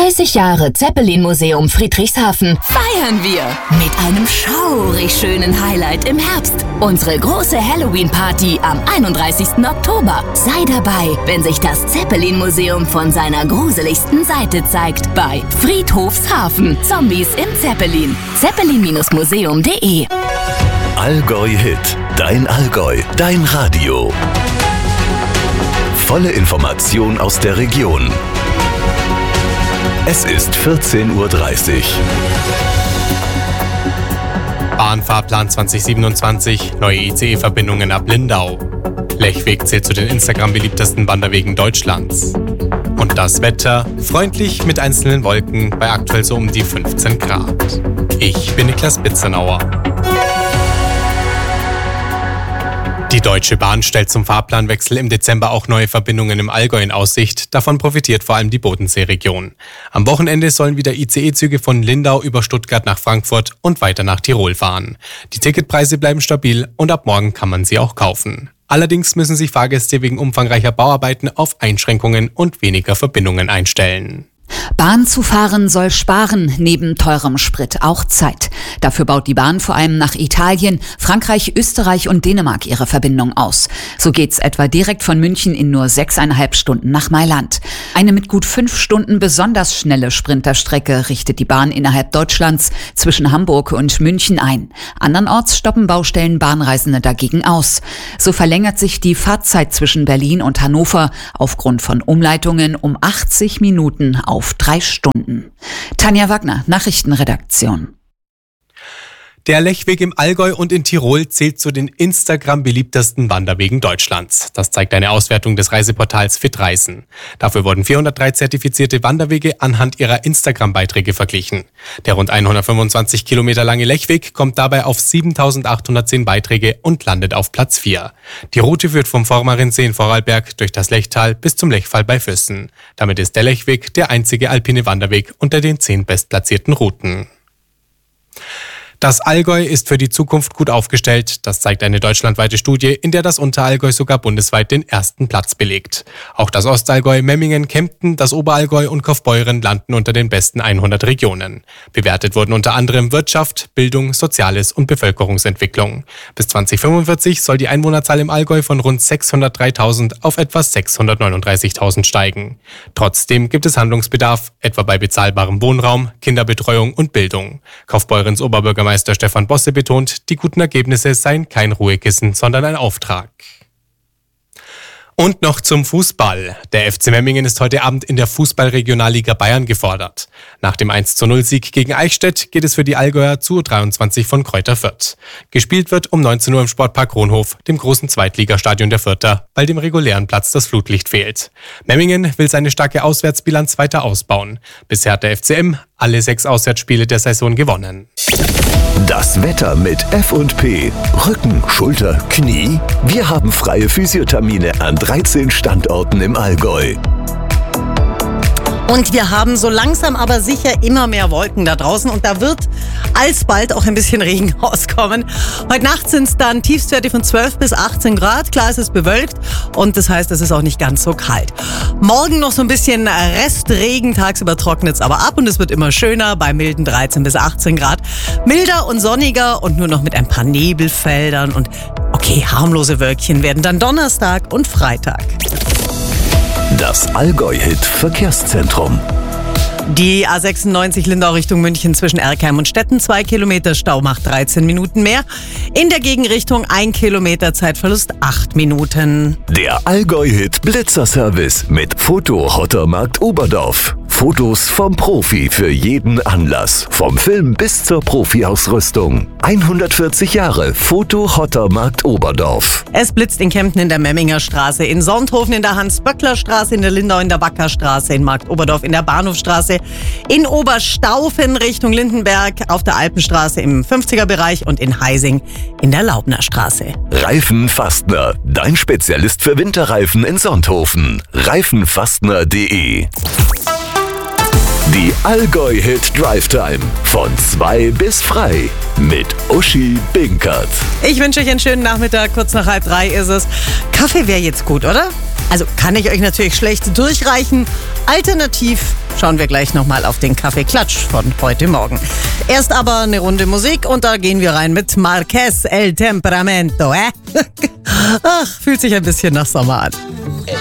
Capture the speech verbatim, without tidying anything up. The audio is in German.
dreißig Jahre Zeppelin-Museum Friedrichshafen feiern wir mit einem schaurig schönen Highlight im Herbst. Unsere große Halloween-Party am einunddreißigsten Oktober. Sei dabei, wenn sich das Zeppelin-Museum von seiner gruseligsten Seite zeigt bei Friedhofshafen. Zombies im Zeppelin. zeppelin Museum punkt de Allgäu Hit. Dein Allgäu. Dein Radio. Volle Information aus der Region. Es ist vierzehn Uhr dreißig. Bahnfahrplan zwanzig siebenundzwanzig, neue I C E-Verbindungen ab Lindau. Lechweg zählt zu den Instagram-beliebtesten Wanderwegen Deutschlands. Und das Wetter, freundlich mit einzelnen Wolken bei aktuell so um die fünfzehn Grad. Ich bin Niklas Bitzenauer. Die Deutsche Bahn stellt zum Fahrplanwechsel im Dezember auch neue Verbindungen im Allgäu in Aussicht. Davon profitiert vor allem die Bodenseeregion. Am Wochenende sollen wieder I C E-Züge von Lindau über Stuttgart nach Frankfurt und weiter nach Tirol fahren. Die Ticketpreise bleiben stabil und ab morgen kann man sie auch kaufen. Allerdings müssen sich Fahrgäste wegen umfangreicher Bauarbeiten auf Einschränkungen und weniger Verbindungen einstellen. Bahn zu fahren soll sparen, neben teurem Sprit auch Zeit. Dafür baut die Bahn vor allem nach Italien, Frankreich, Österreich und Dänemark ihre Verbindung aus. So geht's etwa direkt von München in nur sechseinhalb Stunden nach Mailand. Eine mit gut fünf Stunden besonders schnelle Sprinterstrecke richtet die Bahn innerhalb Deutschlands zwischen Hamburg und München ein. Andernorts stoppen Baustellen Bahnreisende dagegen aus. So verlängert sich die Fahrzeit zwischen Berlin und Hannover aufgrund von Umleitungen um achtzig Minuten auf auf drei Stunden. Tanja Wagner, Nachrichtenredaktion. Der Lechweg im Allgäu und in Tirol zählt zu den Instagram-beliebtesten Wanderwegen Deutschlands. Das zeigt eine Auswertung des Reiseportals Fitreisen. Dafür wurden vierhundertdrei zertifizierte Wanderwege anhand ihrer Instagram-Beiträge verglichen. Der rund hundertfünfundzwanzig Kilometer lange Lechweg kommt dabei auf siebentausendachthundertzehn Beiträge und landet auf Platz vier. Die Route führt vom Vormarinsee in Vorarlberg durch das Lechtal bis zum Lechfall bei Füssen. Damit ist der Lechweg der einzige alpine Wanderweg unter den zehn bestplatzierten Routen. Das Allgäu ist für die Zukunft gut aufgestellt. Das zeigt eine deutschlandweite Studie, in der das Unterallgäu sogar bundesweit den ersten Platz belegt. Auch das Ostallgäu, Memmingen, Kempten, das Oberallgäu und Kaufbeuren landen unter den besten hundert Regionen. Bewertet wurden unter anderem Wirtschaft, Bildung, Soziales und Bevölkerungsentwicklung. Bis zweitausendfünfundvierzig soll die Einwohnerzahl im Allgäu von rund sechshundertdreitausend auf etwa sechshundertneununddreißigtausend steigen. Trotzdem gibt es Handlungsbedarf, etwa bei bezahlbarem Wohnraum, Kinderbetreuung und Bildung. Kaufbeurens Oberbürgermeister Meister Stefan Bosse betont, die guten Ergebnisse seien kein Ruhekissen, sondern ein Auftrag. Und noch zum Fußball. Der F C Memmingen ist heute Abend in der Fußball-Regionalliga Bayern gefordert. Nach dem eins zu null Sieg gegen Eichstätt geht es für die Allgäuer zu U dreiundzwanzig von Kräuter Fürth. Gespielt wird um neunzehn Uhr im Sportpark Kronhof, dem großen Zweitligastadion der Fürther, weil dem regulären Platz das Flutlicht fehlt. Memmingen will seine starke Auswärtsbilanz weiter ausbauen. Bisher hat der F C M alle sechs Auswärtsspiele der Saison gewonnen. Das Wetter mit F und P. Rücken, Schulter, Knie. Wir haben freie Physiothermine an dreizehn Standorten im Allgäu. Und wir haben so langsam aber sicher immer mehr Wolken da draußen und da wird alsbald auch ein bisschen Regen rauskommen. Heute Nacht sind es dann Tiefstwerte von zwölf bis achtzehn Grad. Klar, es ist bewölkt und das heißt, es ist auch nicht ganz so kalt. Morgen noch so ein bisschen Restregen, tagsüber trocknet es aber ab und es wird immer schöner bei milden dreizehn bis achtzehn Grad. Milder und sonniger und nur noch mit ein paar Nebelfeldern und okay, harmlose Wölkchen werden dann Donnerstag und Freitag. Das Allgäu-Hit Verkehrszentrum. Die A sechsundneunzig Lindau Richtung München zwischen Erkheim und Stetten, zwei Kilometer Stau macht dreizehn Minuten mehr. In der Gegenrichtung ein Kilometer Zeitverlust, acht Minuten. Der Allgäu-Hit Blitzerservice mit Foto Hottermarkt Oberdorf. Fotos vom Profi für jeden Anlass. Vom Film bis zur Profi-Ausrüstung. hundertvierzig Jahre Foto Hottermarkt Oberdorf. Es blitzt in Kempten in der Memminger Straße, in Sonthofen in der Hans-Böckler-Straße, in der Lindau in der Wackerstraße, in Markt Oberdorf in der Bahnhofstraße, in Oberstaufen Richtung Lindenberg, auf der Alpenstraße im fünfziger Bereich und in Heising in der Laubnerstraße. Reifenfastner, dein Spezialist für Winterreifen in Sonthofen. reifenfastner punkt de. Die Allgäu-Hit Drive Time von zwei bis frei mit Uschi Binkert. Ich wünsche euch einen schönen Nachmittag, kurz nach halb drei ist es. Kaffee wäre jetzt gut, oder? Also kann ich euch natürlich schlecht durchreichen. Alternativ schauen wir gleich nochmal auf den Kaffeeklatsch von heute Morgen. Erst aber eine Runde Musik und da gehen wir rein mit Marquez El Temperamento. Äh? Ach, fühlt sich ein bisschen nach Sommer an.